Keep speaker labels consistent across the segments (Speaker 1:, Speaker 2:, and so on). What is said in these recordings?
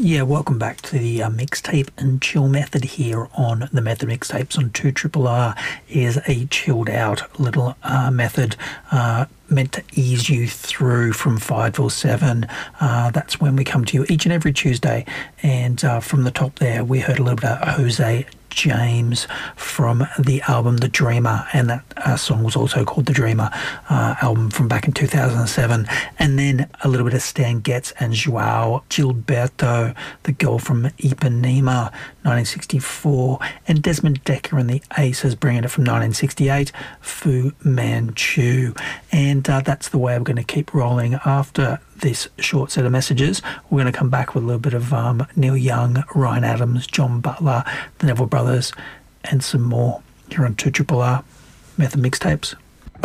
Speaker 1: Yeah, welcome back to the mixtape and chill method here on the Method Mixtapes on 2RRR. Is a chilled out little method meant to ease you through from 5 till 7. That's when we come to you each and every Tuesday. And from the top there, we heard a little bit of Jose James from the album The Dreamer, and that song was also called The Dreamer, album from back in 2007. And then a little bit of Stan Getz and Joao Gilberto, The Girl from Ipanema, 1964, and Desmond Dekker and the Aces bringing it from 1968, Fu Manchu. And that's the way we're going to keep rolling after this short set of messages. We're going to come back with a little bit of Neil Young, Ryan Adams, John Butler, the Neville Brothers, and some more here on 2RRR Method Mixtapes.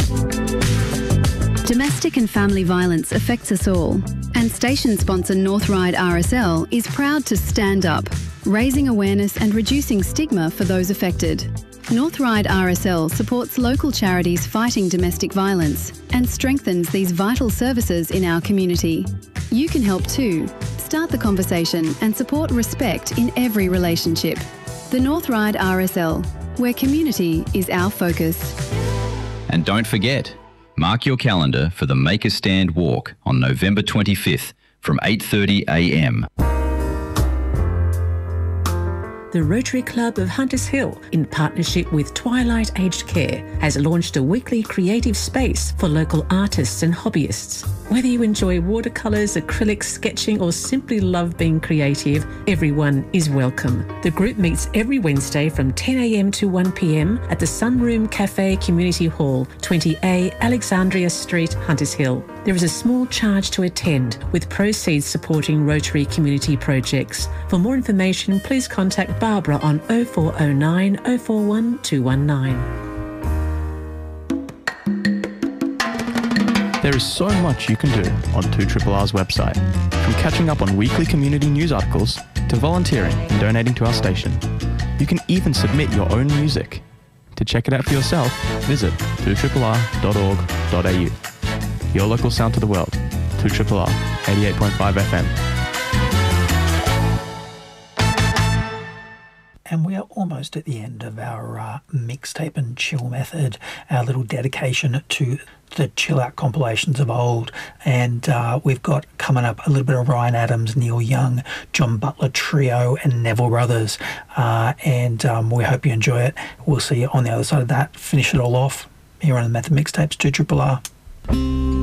Speaker 2: Domestic and family violence affects us all, and station sponsor North Ryde RSL is proud to stand up, raising awareness and reducing stigma for those affected. North Ryde RSL supports local charities fighting domestic violence and strengthens these vital services in our community. You can help too. Start the conversation and support respect in every relationship. The North Ryde RSL, where community is our focus.
Speaker 3: And don't forget, mark your calendar for the Make a Stand walk on November 25th from 8:30 a.m.
Speaker 4: The Rotary Club of Hunters Hill, in partnership with Twilight Aged Care, has launched a weekly creative space for local artists and hobbyists. Whether you enjoy watercolours, acrylics, sketching, or simply love being creative, everyone is welcome. The group meets every Wednesday from 10 a.m. to 1 p.m. at the Sunroom Cafe Community Hall, 20A Alexandria Street, Hunters Hill. There is a small charge to attend, with proceeds supporting Rotary community projects. For more information, please contact Barbara on 0409 041 219.
Speaker 5: There is so much you can do on 2RRR's website, from catching up on weekly community news articles to volunteering and donating to our station. You can even submit your own music. To check it out for yourself, visit 2rrr.org.au. Your local sound to the world, 2RRR 88.5 FM.
Speaker 1: And we are almost at the end of our mixtape and chill method, our little dedication to the chill out compilations of old. And we've got coming up a little bit of Ryan Adams, Neil Young, John Butler Trio, and Neville Brothers. And we hope you enjoy it. We'll see you on the other side of that. Finish it all off here on the Method Mixtapes, 2RRR.